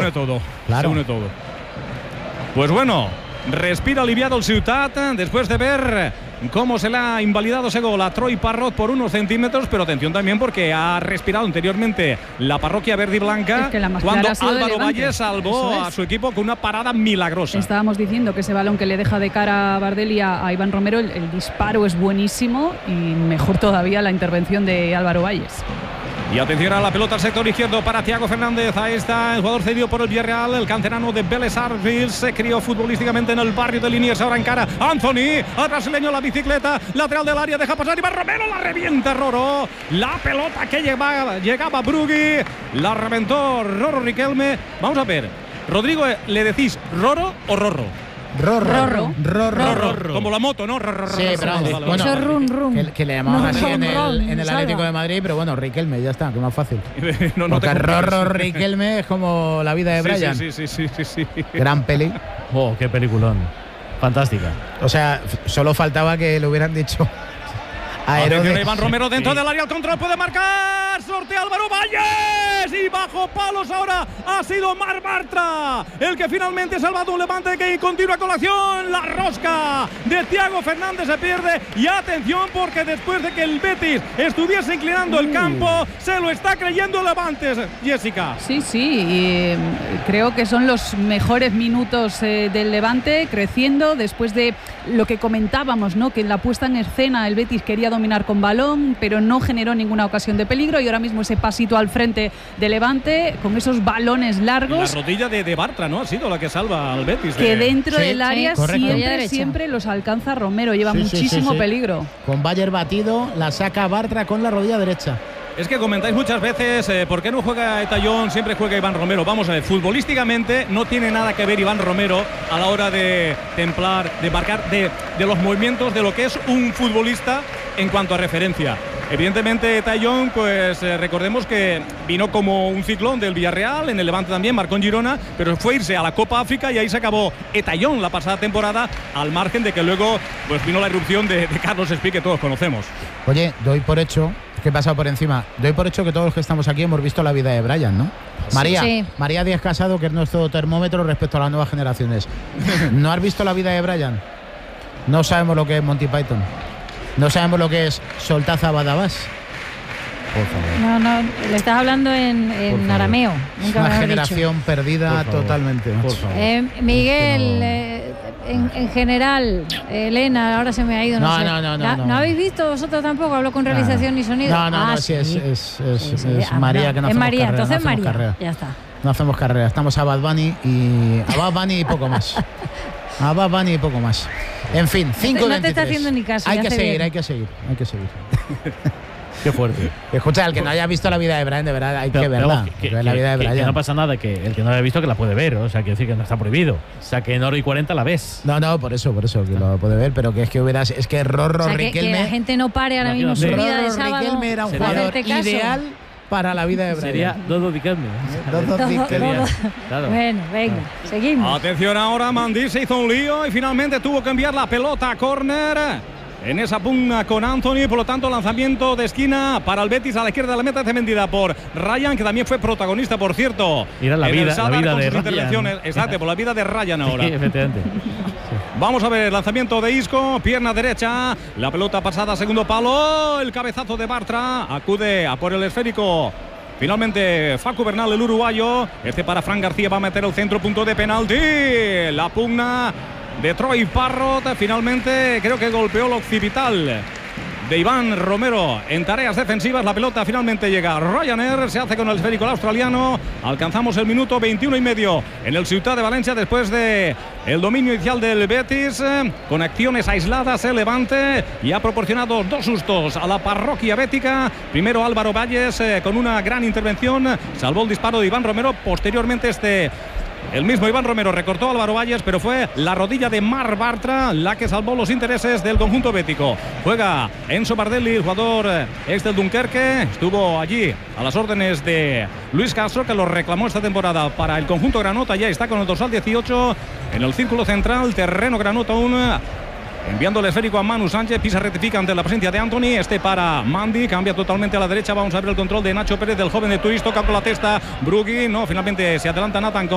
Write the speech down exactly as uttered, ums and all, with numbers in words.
une todo. Claro. Se une todo. Pues bueno, respira aliviado el Ciutat después de ver cómo se le ha invalidado ese gol a Troy Parrott por unos centímetros, pero atención también porque ha respirado anteriormente la parroquia verde y blanca es que la más cuando clara ha sido de Álvaro Levante. Valle salvó Eso es. a su equipo con una parada milagrosa. Estábamos diciendo que ese balón que le deja de cara a Bardelli a, a Iván Romero, el, el disparo es buenísimo y mejor todavía la intervención de Álvaro Valles. Y atención a la pelota al sector izquierdo para Thiago Fernández. Ahí está el jugador cedido por el Villarreal, el canterano de Vélez Sarsfield. Se crió futbolísticamente en el barrio de Liniers. Ahora encara Anthony, al brasileño, la bicicleta, lateral del área, deja pasar Iván Romero, la revienta Roro. La pelota que llegaba, llegaba Brugui, la reventó Roro Riquelme. Vamos a ver, Rodrigo, ¿le decís Roro o Rorro? Rorro. Rorro. Rorro. Como la moto, ¿no? Rorro. Sí, pero vamos, Vale, bueno, Eso es run, run. Que, que le llamamos No, así ron, en el, ron, en el salva. Atlético de Madrid, pero bueno, Riquelme, ya está, que más fácil. no, no Porque te Rorro complicas. Riquelme es como la vida de Sí, Brian. sí, sí, sí, sí, sí, sí. Gran peli. Oh, qué peliculón. Fantástica. O sea, f- solo faltaba que le hubieran dicho a Atención a Herodes. Iván Romero dentro Sí. del área, el control puede marcar, sortea Álvaro Valles y bajo palos ahora ha sido Mar Bartra el que finalmente ha salvado un Levante que continúa con la acción. La rosca de Thiago Fernández se pierde y atención porque después de que el Betis estuviese inclinando el campo se lo está creyendo el Levante, Jessica. Sí, sí, y eh, creo que son los mejores minutos eh, del Levante, creciendo después de lo que comentábamos, ¿no? Que en la puesta en escena el Betis quería dominar con balón, pero no generó ninguna ocasión de peligro, y ahora mismo ese pasito al frente de Levante con esos balones Y la largos rodilla de, de Bartra, ¿no? Ha sido la que salva al Betis. que de- dentro Sí, del área sí, correcto. siempre, Derecha. siempre los alcanza Romero, lleva Sí, sí, sí, muchísimo sí. peligro. Con Bayer batido, la saca Bartra con la rodilla derecha. Es que comentáis muchas veces eh, por qué no juega Etayón, siempre juega Iván Romero. Vamos a ver, futbolísticamente no tiene nada que ver Iván Romero a la hora de templar, de marcar, de, de los movimientos de lo que es un futbolista en cuanto a referencia. Evidentemente Etayón, pues eh, recordemos que vino como un ciclón del Villarreal, en el Levante también, marcó en Girona, pero fue irse a la Copa África y ahí se acabó Etayón la pasada temporada, al margen de que luego pues vino la irrupción de, de Carlos Espí, que todos conocemos. Oye, doy por hecho, que he pasado por encima, doy por hecho que todos los que estamos aquí hemos visto la vida de Brian, ¿no? María, sí. María Díaz Casado, que es nuestro termómetro respecto a las nuevas generaciones. ¿No has visto la vida de Brian? No sabemos lo que es Monty Python. No sabemos lo que es Soltaza Badabás. Por favor. No, no, le estás hablando en, Por en favor. arameo. Es Nunca una me lo he generación dicho. perdida Por favor. totalmente. Por macho. favor. Eh, Miguel, Es que no- eh, en, en general, Elena, ahora se me ha ido. No, No, sé. no, no, no, La- no. habéis visto vosotros tampoco? Hablo con realización No. y sonido. No, no, Ah, no, sí, es, sí. es, es, Sí, sí. es Ah, María, bueno, que no es hacemos María, carrera. no entonces hacemos María. carrera. Ya está. No hacemos carrera, estamos a Bad Bunny y a Bad Bunny y poco más. A Bad Bunny y poco más. En fin, cinco no te está haciendo ni caso, Hay ya que hace seguir, bien. hay que seguir, hay que seguir. Qué fuerte. Escucha, el que no haya visto la vida de Brian, de verdad, hay Pero- que pero verla. vamos, que, que ver la que- vida de que- que Brian. no pasa nada, que el que no la haya visto que la puede ver, o sea, que decir que no está prohibido. O sea, que en hora y cuarenta la ves. No, no, por eso, por eso, que lo puede ver, pero que es que hubieras, es que Rorro O sea, que, que Riquelme, la gente no pare ahora mismo su Imagínate. vida de Rorro sábado. Riquelme era un Sería- jugador hacerte caso. ideal para la vida de Brian. Sería Dodo Riquelme. Dodo Todo- Riquelme. todo- Claro. Bueno, venga, seguimos. Atención ahora, Mandí se hizo un lío y finalmente tuvo que enviar la pelota a córner. En esa pugna con Anthony, por lo tanto, lanzamiento de esquina para el Betis a la izquierda de la meta, defendida por Ryan, que también fue protagonista, por cierto. Era la en el vida- la Sadar vida con de sus Ryan. intervenciones. Exacto, por la vida de Ryan ahora. Sí, efectivamente. Vamos a ver el lanzamiento de Isco, pierna derecha, la pelota pasada, segundo palo, el cabezazo de Bartra, acude a por el esférico. Finalmente Facu Bernal, el uruguayo, este para Fran García, va a meter el centro, punto de penalti. La pugna de Troy Parrott, finalmente creo que golpeó el occipital de Iván Romero en tareas defensivas. La pelota finalmente llega a Ryanair, se hace con el esférico el australiano. Alcanzamos el minuto veintiuno y medio en el Ciutat de Valencia después de el dominio inicial del Betis, eh, con acciones aisladas el Levante, y ha proporcionado dos sustos a la parroquia bética. Primero Álvaro Valles eh, con una gran intervención, salvó el disparo de Iván Romero. Posteriormente este el mismo Iván Romero recortó a Álvaro Valles, pero fue la rodilla de Mar Bartra la que salvó los intereses del conjunto bético. Juega Enzo Bardelli, el jugador ex del Dunkerque. Estuvo allí a las órdenes de Luis Castro, que lo reclamó esta temporada para el conjunto granota. Ya está con el dorsal dieciocho en el círculo central, terreno granota aún. Enviando el esférico a Manu Sánchez, pisa, rectifica ante la presencia de Anthony. Este para Mandy, cambia totalmente a la derecha. Vamos a ver el control de Nacho Pérez, del joven de Turis, toca con la testa Brugui. No, finalmente se adelanta Nathan con